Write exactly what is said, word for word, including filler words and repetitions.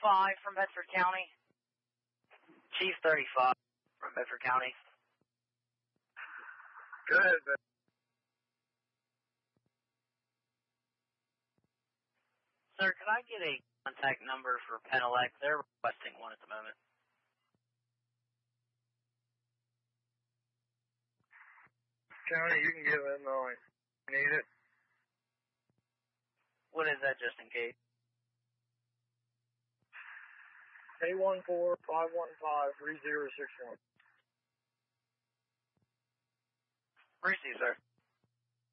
thirty-five from Bedford County. Chief thirty-five from Bedford County. Go ahead, Ben. Sir, could I get a contact number for Penelec? They're requesting one at the moment. County, you can give it nine. Need it? What is that, just in case? eight one four, five one five, three zero six one. Receive, sir.